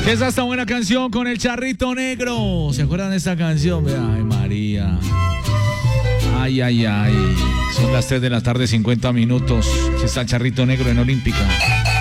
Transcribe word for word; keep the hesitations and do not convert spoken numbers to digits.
Empieza esta buena canción con el Charrito Negro. ¿Se acuerdan de esta canción? Ay, María. Ay, ay, ay. Son las tres de la tarde, cincuenta minutos. Aquí está el Charrito Negro en Olímpica.